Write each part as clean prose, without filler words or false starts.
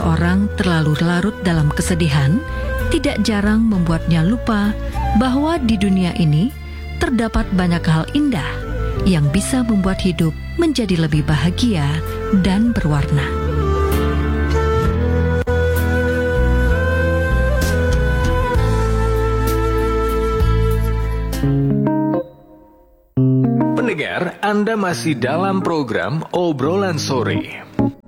Orang terlalu larut dalam kesedihan tidak jarang membuatnya lupa bahwa di dunia ini terdapat banyak hal indah yang bisa membuat hidup menjadi lebih bahagia dan berwarna. Pendengar, Anda masih dalam program Obrolan Sore.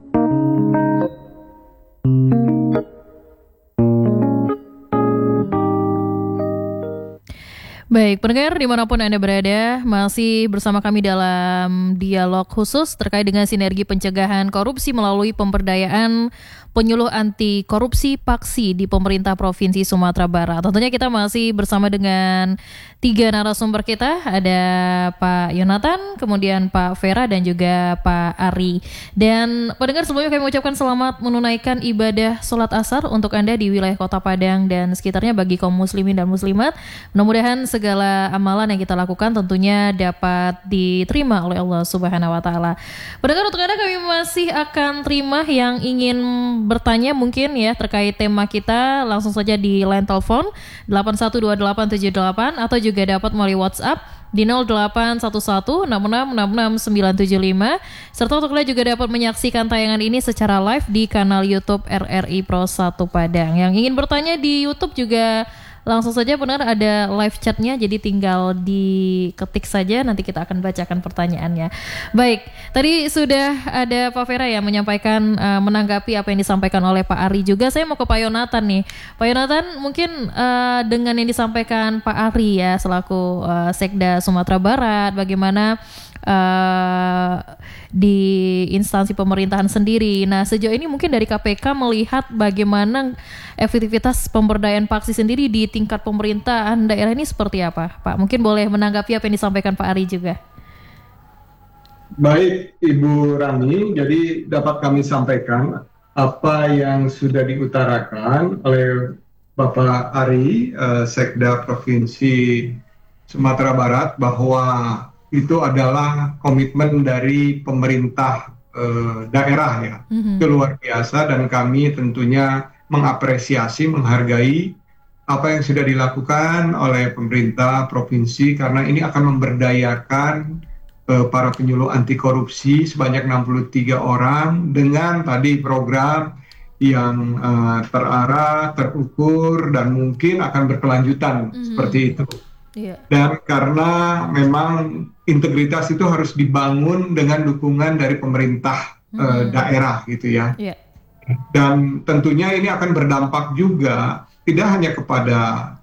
Baik, pendengar dimanapun Anda berada, masih bersama kami dalam dialog khusus terkait dengan sinergi pencegahan korupsi melalui pemberdayaan penyuluh anti korupsi Paksi di pemerintah Provinsi Sumatera Barat. Tentunya kita masih bersama dengan 3 narasumber kita, ada Pak Yonatan, kemudian Pak Vera dan juga Pak Ari. Dan pendengar, sebelumnya kami mengucapkan selamat menunaikan ibadah sholat asar untuk Anda di wilayah Kota Padang dan sekitarnya bagi kaum muslimin dan muslimat. Mudah-mudahan segala amalan yang kita lakukan tentunya dapat diterima oleh Allah Subhanahu wa taala. Pendengar, untuk Anda kami masih akan terima yang ingin bertanya mungkin ya terkait tema kita, langsung saja di line telepon 812878 atau juga dapat melalui WhatsApp di 0811666695, serta untuk kalian juga dapat menyaksikan tayangan ini secara live di kanal YouTube RRI Pro 1 Padang. Yang ingin bertanya di YouTube juga langsung saja, benar ada live chatnya, jadi tinggal diketik saja, nanti kita akan bacakan pertanyaannya. Baik, tadi sudah ada Pak Vera yang menyampaikan menanggapi apa yang disampaikan oleh Pak Ari juga. Saya mau ke Pak Yonatan nih. Pak Yonatan, mungkin dengan yang disampaikan Pak Ari ya selaku Sekda Sumatera Barat, bagaimana di instansi pemerintahan sendiri. Nah, sejauh ini mungkin dari KPK melihat bagaimana efektivitas pemberdayaan Paksi sendiri di tingkat pemerintahan daerah ini seperti apa, Pak? Mungkin boleh menanggapi apa yang disampaikan Pak Ari juga. Baik, Ibu Rani, jadi dapat kami sampaikan apa yang sudah diutarakan oleh Bapak Ari, Sekda Provinsi Sumatera Barat, bahwa itu adalah komitmen dari pemerintah daerah ya, itu luar biasa, dan kami tentunya mengapresiasi, menghargai apa yang sudah dilakukan oleh pemerintah provinsi, karena ini akan memberdayakan para penyuluh anti korupsi sebanyak 63 orang dengan tadi program yang terarah, terukur, dan mungkin akan berkelanjutan seperti itu. Dan karena memang integritas itu harus dibangun dengan dukungan dari pemerintah daerah gitu ya. Dan tentunya ini akan berdampak juga tidak hanya kepada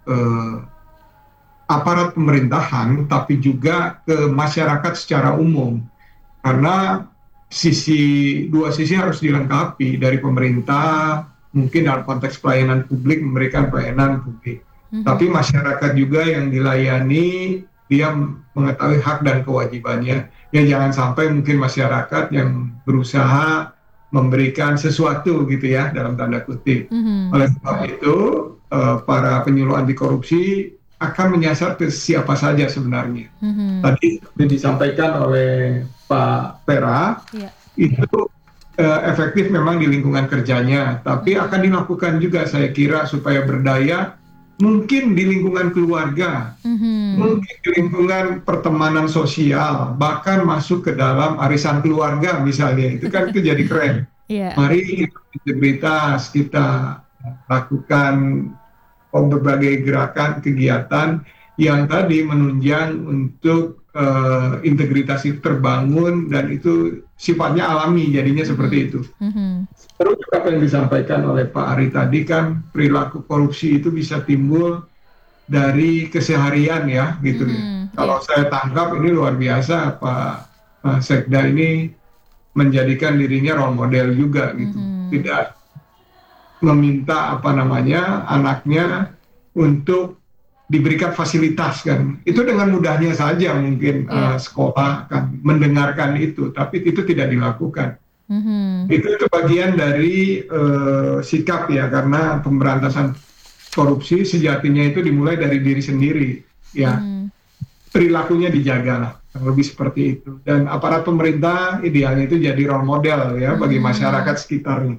aparat pemerintahan, tapi juga ke masyarakat secara umum. Karena dua sisi harus dilengkapi, dari pemerintah mungkin dalam konteks pelayanan publik, memberikan pelayanan publik. Tapi masyarakat juga yang dilayani, dia mengetahui hak dan kewajibannya. Ya jangan sampai mungkin masyarakat yang berusaha memberikan sesuatu gitu ya, dalam tanda kutip. Oleh sebab itu, para penyuluh anti korupsi akan menyasar ke siapa saja sebenarnya. Tadi disampaikan oleh Pak Vera, itu efektif memang di lingkungan kerjanya, tapi akan dilakukan juga saya kira supaya berdaya, mungkin di lingkungan keluarga, mungkin di lingkungan pertemanan sosial, bahkan masuk ke dalam arisan keluarga misalnya, itu kan itu jadi keren. Mari integritas kita lakukan berbagai gerakan, kegiatan yang tadi menunjang untuk integritas itu terbangun, dan itu sifatnya alami, jadinya seperti itu. Terus apa yang disampaikan oleh Pak Ari tadi, kan perilaku korupsi itu bisa timbul dari keseharian ya, gitu. Kalau saya tangkap ini luar biasa, Pak Sekda ini menjadikan dirinya role model juga gitu. Tidak meminta anaknya untuk diberikan fasilitas kan. Itu dengan mudahnya saja mungkin sekolah kan mendengarkan itu, tapi itu tidak dilakukan. Itu bagian dari sikap ya, karena pemberantasan korupsi sejatinya itu dimulai dari diri sendiri ya. Perilakunya dijagalah, lebih seperti itu. Dan aparat pemerintah idealnya itu jadi role model ya bagi masyarakat sekitarnya.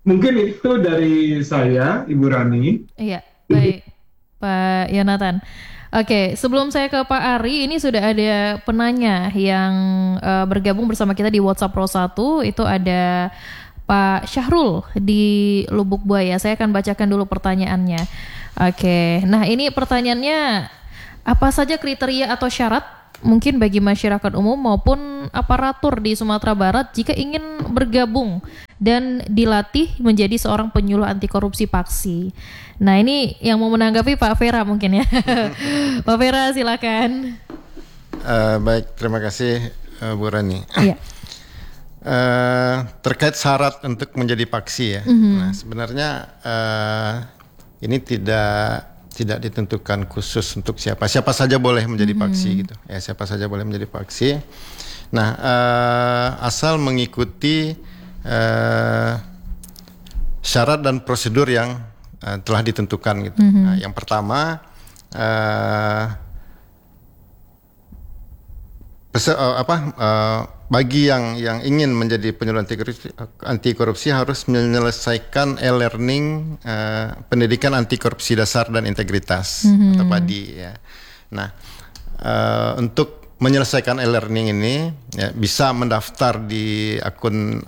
Mungkin itu dari saya, Ibu Rani. Iya, baik Pak Yonatan. Oke, sebelum saya ke Pak Ari, ini sudah ada penanya yang bergabung bersama kita di WhatsApp Pro 1. Itu ada Pak Syahrul di Lubuk Buaya. Saya akan bacakan dulu pertanyaannya. Oke, nah ini pertanyaannya, apa saja kriteria atau syarat mungkin bagi masyarakat umum maupun aparatur di Sumatera Barat jika ingin bergabung dan dilatih menjadi seorang penyuluh anti korupsi Paksi? Nah ini yang mau menanggapi Pak Vera mungkin ya. Pak Vera silakan. Baik, terima kasih Bu Rani. Iya. Terkait syarat untuk menjadi Paksi ya. Nah, sebenarnya ini tidak ditentukan khusus untuk siapa saja boleh menjadi Paksi gitu. Ya, siapa saja boleh menjadi Paksi. Nah, asal mengikuti syarat dan prosedur yang telah ditentukan gitu. Nah, yang pertama bagi yang ingin menjadi penyuluh anti korupsi harus menyelesaikan e-learning pendidikan anti korupsi dasar dan integritas atau PADI ya. Nah, untuk menyelesaikan e-learning ini ya, bisa mendaftar di akun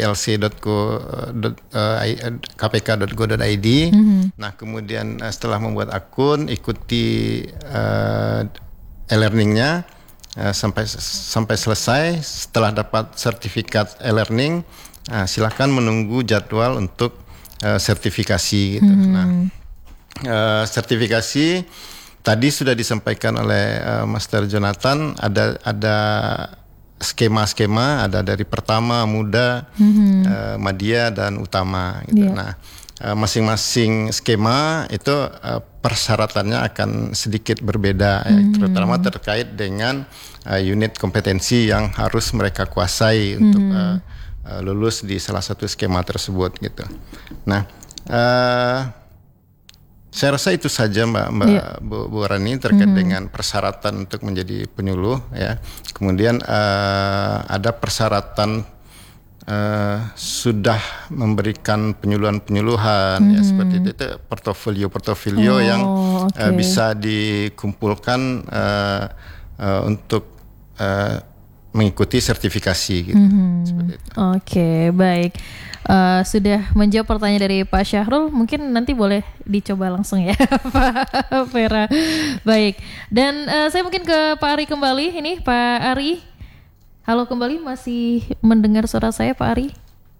aclc.kpk.go.id. Nah, kemudian setelah membuat akun, ikuti e-learningnya sampai selesai. Setelah dapat sertifikat e-learning, silakan menunggu jadwal untuk sertifikasi gitu. Nah, sertifikasi tadi sudah disampaikan oleh Master Jonathan, ada skema-skema, ada dari pertama, muda, madya dan utama gitu. Yeah. Nah, masing-masing skema itu persyaratannya akan sedikit berbeda ya, terutama terkait dengan unit kompetensi yang harus mereka kuasai untuk lulus di salah satu skema tersebut gitu. Nah, saya rasa itu saja Mbak Bu Rani terkait dengan persyaratan untuk menjadi penyuluh ya. Kemudian ada persyaratan sudah memberikan penyuluhan ya, seperti itu portofolio yang bisa dikumpulkan untuk mengikuti sertifikasi gitu. Seperti itu. Oke, baik. Sudah menjawab pertanyaan dari Pak Syahrul, mungkin nanti boleh dicoba langsung ya Pak Vera. Baik, dan saya mungkin ke Pak Ari kembali. Ini Pak Ari, halo kembali, masih mendengar suara saya Pak Ari?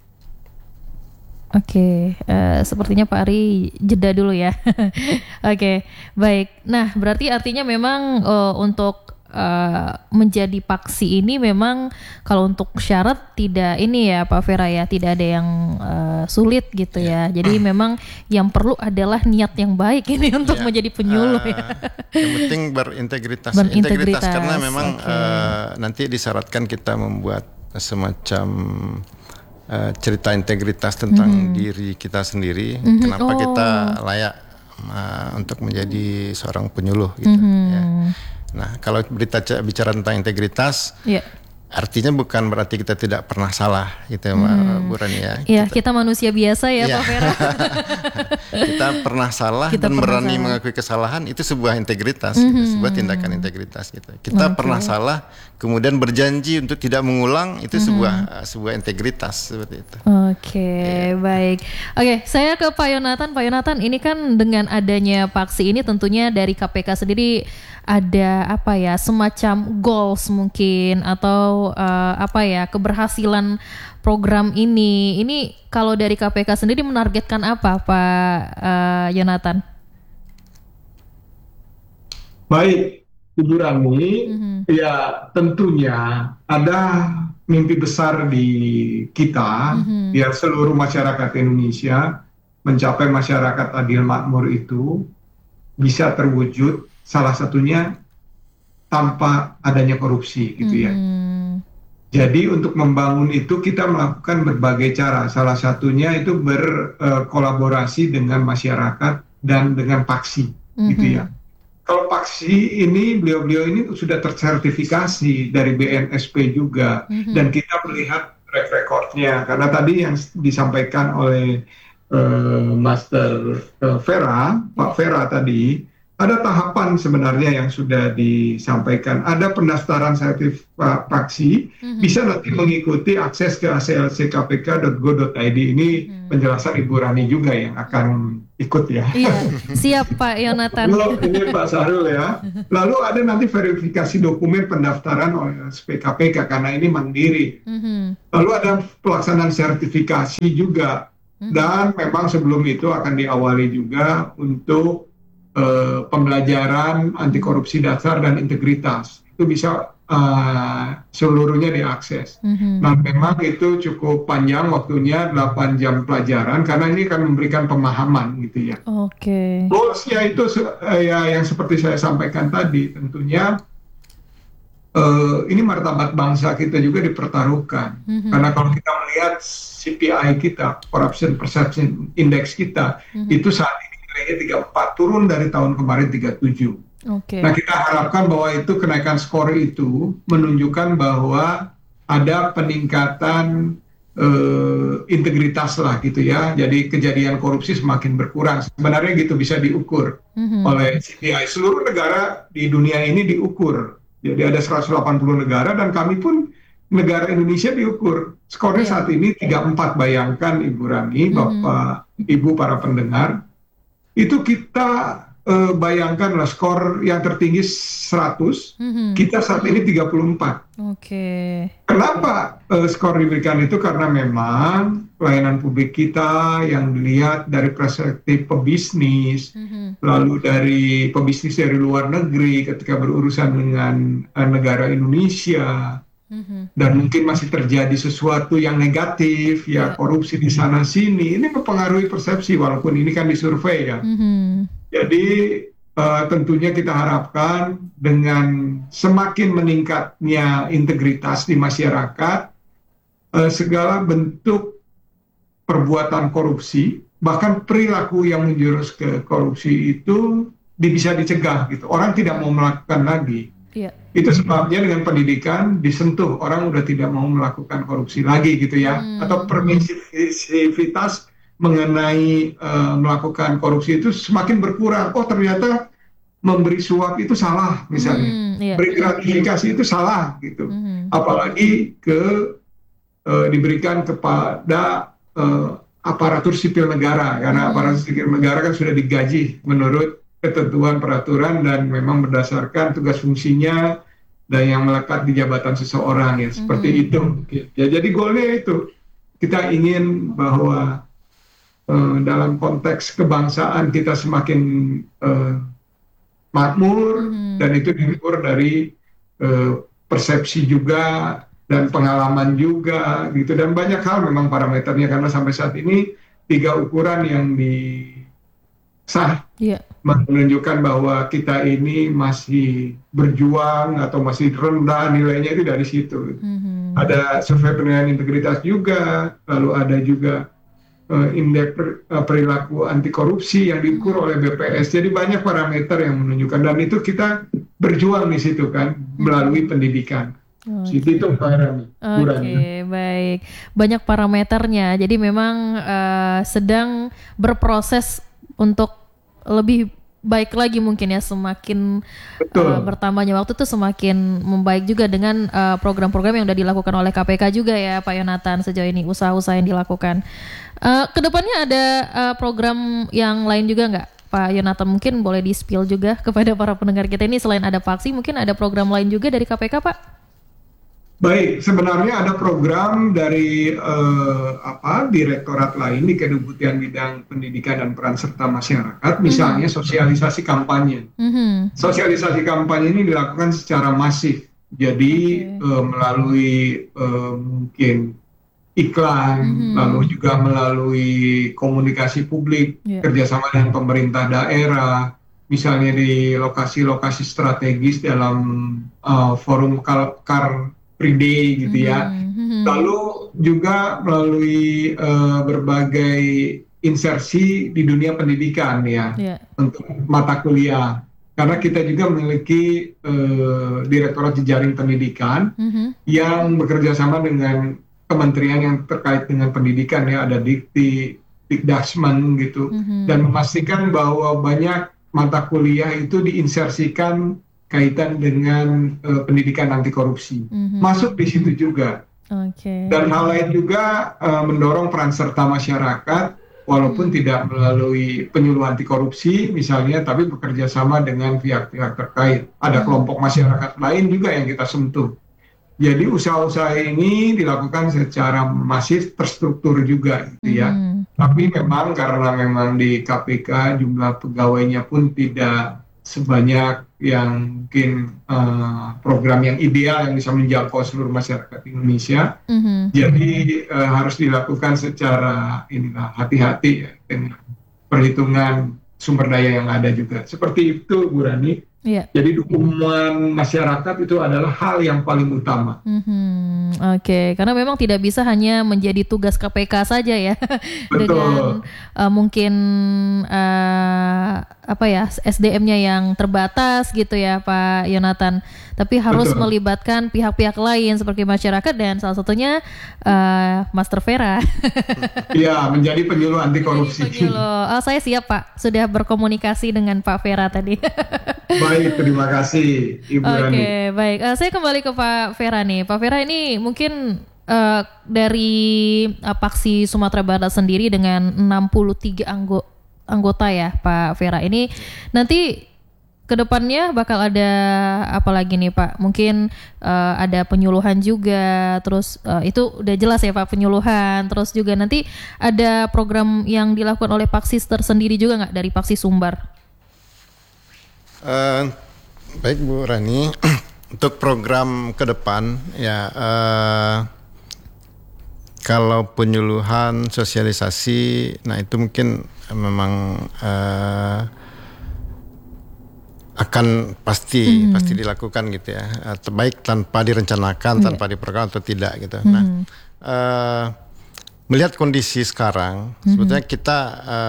Oke, sepertinya Pak Ari jeda dulu ya. Oke, baik. Nah, berarti artinya memang untuk menjadi Paksi ini memang kalau untuk syarat tidak ini ya Pak Vera ya, tidak ada yang sulit gitu ya. Jadi memang yang perlu adalah niat yang baik ini untuk menjadi penyuluh ya. Yang penting berintegritas. Integritas karena memang nanti disyaratkan kita membuat semacam cerita integritas tentang diri kita sendiri. Kenapa kita layak untuk menjadi seorang penyuluh gitu ya. Nah, kalau bicara tentang integritas, artinya bukan berarti kita tidak pernah salah gitu ya Mbak Bu Rani ya. Iya, kita manusia biasa ya Pak Vera. Kita pernah salah dan berani mengakui kesalahan, itu sebuah integritas, gitu, sebuah tindakan integritas gitu. Kita pernah salah, kemudian berjanji untuk tidak mengulang, itu sebuah integritas seperti itu. Oke, baik. Oke, saya ke Pak Yonatan. Pak Yonatan, ini kan dengan adanya Paksi ini tentunya dari KPK sendiri ada apa ya, semacam goals mungkin atau keberhasilan program ini. Ini kalau dari KPK sendiri menargetkan apa Pak Yonatan? Baik, Ibu Rani, ya tentunya ada mimpi besar di kita, biar seluruh masyarakat Indonesia mencapai masyarakat adil makmur itu bisa terwujud, salah satunya tanpa adanya korupsi gitu ya. Jadi untuk membangun itu kita melakukan berbagai cara, salah satunya itu berkolaborasi dengan masyarakat dan dengan Paksi gitu ya. Kalau Paksi ini, beliau-beliau ini sudah tersertifikasi dari BNSP juga, dan kita melihat track recordnya. Karena tadi yang disampaikan oleh Master Vera, Pak Vera tadi, ada tahapan sebenarnya yang sudah disampaikan. Ada pendaftaran sertifikasi, bisa nanti mengikuti akses ke aclckpk.go.id. Ini penjelasan Ibu Rani juga yang akan ikut ya. Iya, siap Pak Yonatan. Ini Pak Sahrul ya. Lalu ada nanti verifikasi dokumen pendaftaran oleh SPKPK karena ini mandiri. Lalu ada pelaksanaan sertifikasi juga. Dan memang sebelum itu akan diawali juga untuk pembelajaran anti korupsi dasar dan integritas. Itu bisa seluruhnya diakses. Nah, memang itu cukup panjang waktunya, 8 jam pelajaran, karena ini akan memberikan pemahaman gitu ya. Oke. Goalsnya itu ya yang seperti saya sampaikan tadi, tentunya ini martabat bangsa kita juga dipertaruhkan. Karena kalau kita melihat CPI kita, Corruption Perception Index kita, itu saat ini nilainya 34, turun dari tahun kemarin 37. Nah, kita harapkan bahwa itu kenaikan skor itu menunjukkan bahwa ada peningkatan integritas lah gitu ya. Jadi kejadian korupsi semakin berkurang. Sebenarnya gitu bisa diukur oleh CPI. Seluruh negara di dunia ini diukur. Jadi ada 180 negara dan kami pun negara Indonesia diukur. Skornya saat ini 34, bayangkan Ibu Rani, Bapak, Ibu, para pendengar. Itu kita bayangkanlah skor yang tertinggi 100, kita saat ini 34. Kenapa skor diberikan itu? Karena memang pelayanan publik kita yang dilihat dari perspektif pebisnis, lalu dari pebisnis dari luar negeri ketika berurusan dengan negara Indonesia, dan mungkin masih terjadi sesuatu yang negatif, ya korupsi di sana sini, ini mempengaruhi persepsi walaupun ini kan disurvei ya. Jadi tentunya kita harapkan dengan semakin meningkatnya integritas di masyarakat, segala bentuk perbuatan korupsi, bahkan perilaku yang menjurus ke korupsi itu bisa dicegah gitu. Orang tidak mau melakukan lagi. Itu sebabnya dengan pendidikan disentuh, orang udah tidak mau melakukan korupsi lagi gitu ya. Atau permisivitas mengenai melakukan korupsi itu semakin berkurang. Oh, ternyata memberi suap itu salah misalnya, beri gratifikasi itu salah gitu. Apalagi diberikan kepada aparatur sipil negara, karena aparatur sipil negara kan sudah digaji menurut ketentuan peraturan dan memang berdasarkan tugas fungsinya dan yang melekat di jabatan seseorang ya, seperti itu. Ya, jadi goalnya itu kita ingin bahwa dalam konteks kebangsaan kita semakin makmur, dan itu diukur dari persepsi juga dan pengalaman juga gitu, dan banyak hal memang parameternya, karena sampai saat ini 3 ukuran yang menunjukkan bahwa kita ini masih berjuang atau masih rendah nilainya itu dari situ. Ada survei penilaian integritas juga, lalu ada juga indeks perilaku anti korupsi yang diukur oleh BPS. Jadi banyak parameter yang menunjukkan, dan itu kita berjuang di situ kan melalui pendidikan. Itu Pak Rami. Baik. Banyak parameternya. Jadi memang sedang berproses untuk lebih baik lagi mungkin ya, semakin bertambahnya waktu tuh semakin membaik juga dengan program-program yang sudah dilakukan oleh KPK juga ya Pak Yonatan sejauh ini, usaha-usaha yang dilakukan. Kedepannya ada program yang lain juga nggak Pak Yonatan? Mungkin boleh di-spill juga kepada para pendengar kita ini, selain ada Paksi mungkin ada program lain juga dari KPK Pak? Baik, sebenarnya ada program dari direktorat lain di Kedeputian Bidang Pendidikan dan Peran Serta Masyarakat, misalnya sosialisasi kampanye. Sosialisasi kampanye ini dilakukan secara masif, jadi melalui mungkin iklan, lalu juga melalui komunikasi publik, kerjasama dengan pemerintah daerah, misalnya di lokasi-lokasi strategis dalam forum Car Free Day gitu ya. Lalu juga melalui berbagai insersi di dunia pendidikan ya, untuk mata kuliah. Karena kita juga memiliki Direktorat Jejaring Pendidikan yang bekerja sama dengan kementerian yang terkait dengan pendidikan ya, ada Dikti, Dikdasmen gitu, dan memastikan bahwa banyak mata kuliah itu diinsersikan kaitan dengan pendidikan anti korupsi. Masuk di situ juga. Dan hal lain juga mendorong peran serta masyarakat, walaupun tidak melalui penyuluhan anti korupsi misalnya, tapi bekerja sama dengan pihak-pihak terkait. Ada kelompok masyarakat lain juga yang kita sentuh. Jadi usaha-usaha ini dilakukan secara masif, terstruktur juga gitu ya. Tapi memang karena memang di KPK jumlah pegawainya pun tidak sebanyak yang mungkin program yang ideal yang bisa menjangkau seluruh masyarakat Indonesia. Jadi harus dilakukan secara hati-hati ya, dengan perhitungan sumber daya yang ada juga. Seperti itu, Bu Rani. Jadi dukungan masyarakat itu adalah hal yang paling utama. Karena memang tidak bisa hanya menjadi tugas KPK saja ya. Betul. Dengan mungkin SDM-nya yang terbatas gitu ya Pak Yonatan. Tapi harus melibatkan pihak-pihak lain seperti masyarakat dan salah satunya Master Vera. Iya, menjadi penyuluh anti korupsi. Saya siap Pak, sudah berkomunikasi dengan Pak Vera tadi. Baik, terima kasih Ibu Rani. Baik. Saya kembali ke Pak Vera nih. Pak Vera ini mungkin dari Paksi Sumatera Barat sendiri dengan 63 anggota ya Pak Vera. Ini nanti kedepannya bakal ada apa lagi nih Pak? Mungkin ada penyuluhan juga, terus itu udah jelas ya Pak, penyuluhan. Terus juga nanti ada program yang dilakukan oleh Paksi tersendiri juga nggak dari Paksi Sumbar? Baik Bu Rani, untuk program ke depan ya kalau penyuluhan, sosialisasi, nah itu mungkin memang akan pasti dilakukan gitu ya, baik tanpa direncanakan, tanpa diprogram atau tidak gitu. Nah, melihat kondisi sekarang, sebetulnya kita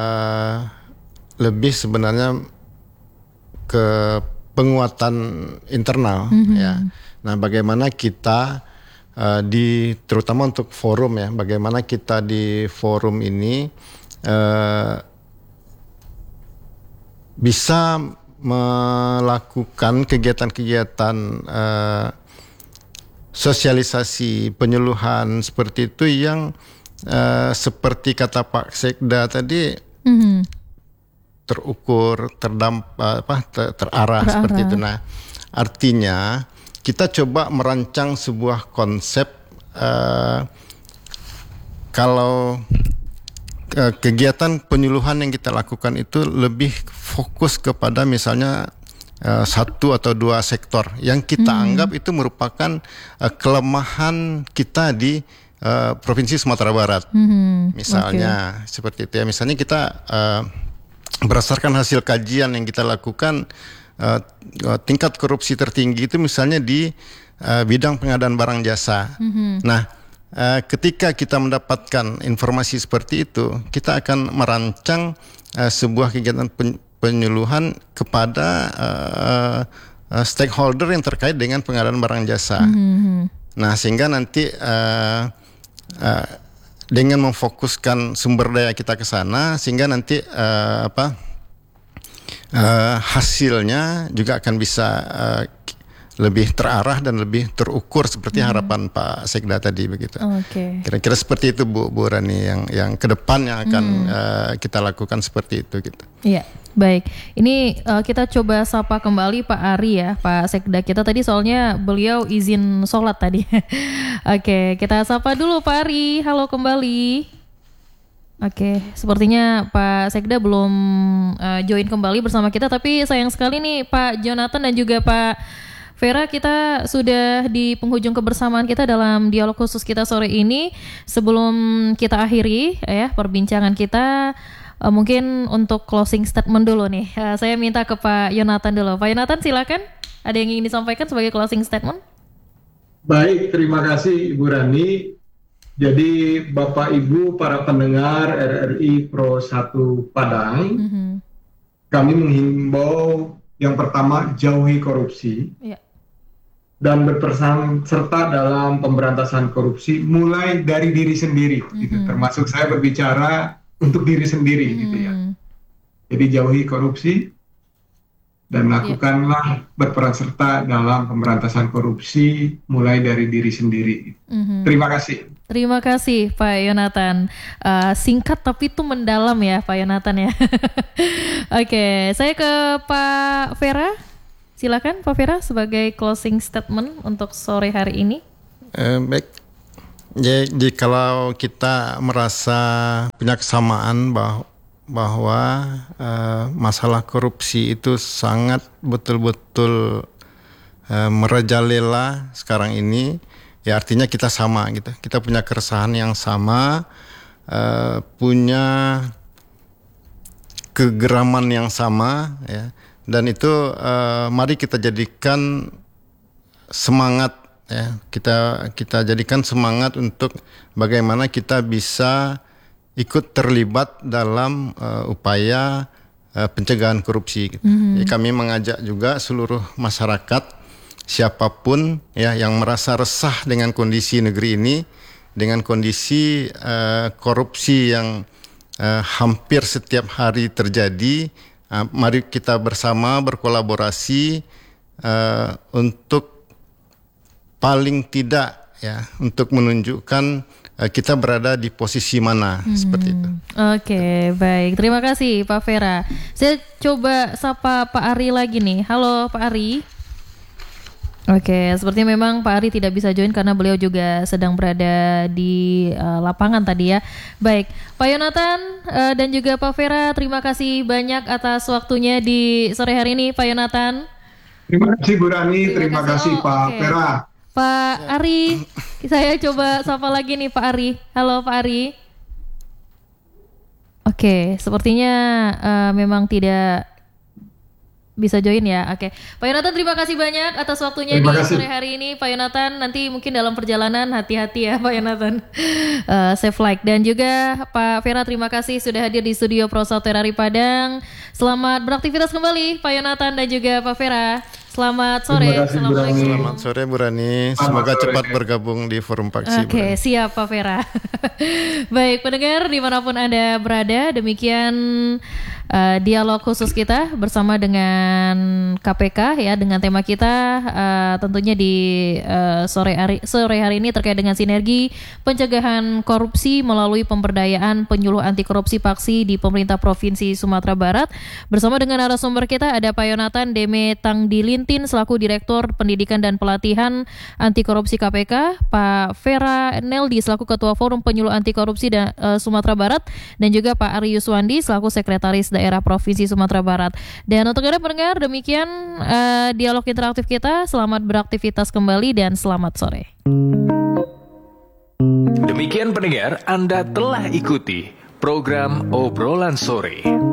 lebih sebenarnya ke penguatan internal ya. Nah, bagaimana kita terutama untuk forum ya, bagaimana kita di forum ini bisa melakukan kegiatan-kegiatan sosialisasi penyuluhan seperti itu yang seperti kata Pak Sekda tadi terukur, terarah seperti itu. Nah, artinya kita coba merancang sebuah konsep kalau kegiatan penyuluhan yang kita lakukan itu lebih fokus kepada misalnya satu atau dua sektor yang kita anggap itu merupakan kelemahan kita di Provinsi Sumatera Barat. Misalnya seperti itu ya. Misalnya kita berdasarkan hasil kajian yang kita lakukan, tingkat korupsi tertinggi itu misalnya di bidang pengadaan barang jasa. Nah, ketika kita mendapatkan informasi seperti itu, kita akan merancang sebuah kegiatan penyuluhan kepada stakeholder yang terkait dengan pengadaan barang jasa. Nah, sehingga nanti dengan memfokuskan sumber daya kita ke sana, sehingga nanti hasilnya juga akan bisa lebih terarah dan lebih terukur seperti harapan Pak Sekda tadi begitu. Kira-kira seperti itu Bu Rani yang ke depan yang akan kita lakukan seperti itu gitu. Iya. Baik, ini kita coba sapa kembali Pak Ari ya, Pak Sekda kita tadi soalnya beliau izin sholat tadi. Oke, kita sapa dulu Pak Ari, halo kembali. Oke, sepertinya Pak Sekda belum join kembali bersama kita, tapi sayang sekali nih Pak Jonathan dan juga Pak Vera, kita sudah di penghujung kebersamaan kita dalam dialog khusus kita sore ini. Sebelum kita akhiri ya perbincangan kita, mungkin untuk closing statement dulu nih. Saya minta ke Pak Yonatan dulu. Pak Yonatan silakan. Ada yang ingin disampaikan sebagai closing statement? Baik, terima kasih Ibu Rani. Jadi Bapak Ibu para pendengar RRI Pro 1 Padang, kami menghimbau yang pertama jauhi korupsi. dan berperan serta dalam pemberantasan korupsi mulai dari diri sendiri, gitu. Termasuk saya berbicara untuk diri sendiri, gitu ya. Jadi jauhi korupsi dan lakukanlah berperan serta dalam pemberantasan korupsi mulai dari diri sendiri. Terima kasih. Terima kasih Pak Yonatan. Singkat tapi itu mendalam ya Pak Yonatan ya. Oke, saya ke Pak Vera. Silakan Pak Vera sebagai closing statement untuk sore hari ini. Baik. Jadi kalau kita merasa punya kesamaan bahwa masalah korupsi itu sangat betul-betul merajalela sekarang ini, ya artinya kita sama gitu. Kita punya keresahan yang sama, punya kegeraman yang sama, ya. Dan itu mari kita jadikan semangat, ya. Kita jadikan semangat untuk bagaimana kita bisa ikut terlibat dalam upaya pencegahan korupsi. Gitu. Jadi kami mengajak juga seluruh masyarakat, siapapun ya yang merasa resah dengan kondisi negeri ini, dengan kondisi korupsi yang hampir setiap hari terjadi. Mari kita bersama berkolaborasi untuk paling tidak ya untuk menunjukkan kita berada di posisi mana seperti itu. Oke, baik. Terima kasih Pak Vera. Saya coba sapa Pak Ari lagi nih. Halo Pak Ari. Oke, sepertinya memang Pak Ari tidak bisa join karena beliau juga sedang berada di lapangan tadi ya. Baik, Pak Yonatan dan juga Pak Vera, terima kasih banyak atas waktunya di sore hari ini Pak Yonatan. Terima kasih Bu Rani, terima kasih Pak Vera. Pak Ari, saya coba sapa lagi nih Pak Ari. Halo Pak Ari. Oke, sepertinya memang tidak bisa join ya. Oke, Pak Yonatan terima kasih banyak atas waktunya di sore hari ini Pak Yonatan. Nanti mungkin dalam perjalanan hati-hati ya Pak Yonatan. Safe flight. Dan juga Pak Vera terima kasih sudah hadir di studio Prosoterari Padang. Selamat beraktivitas kembali Pak Yonatan dan juga Pak Vera. Selamat sore. Assalamualaikum. Selamat sore Bu Rani. Semoga cepat bergabung di Forum Paksi. Oke, siap Pak Vera. Baik pendengar dimanapun Anda berada, demikian dialog khusus kita bersama dengan KPK ya, dengan tema kita tentunya di sore hari ini terkait dengan sinergi pencegahan korupsi melalui pemberdayaan penyuluh anti korupsi Paksi di pemerintah Provinsi Sumatera Barat. Bersama dengan narasumber kita ada Pak Yonatan Deme Tangdilintin selaku Direktur Pendidikan dan Pelatihan Anti Korupsi KPK, Pak Vera Neldi selaku Ketua Forum Penyuluh Anti Korupsi Sumatera Barat, dan juga Pak Ari Yuswandi selaku Sekretaris Daerah Provinsi Sumatera Barat. Dan untuk Anda pendengar, demikian dialog interaktif kita. Selamat beraktivitas kembali dan selamat sore. Demikian pendengar, Anda telah ikuti program Obrolan Sore.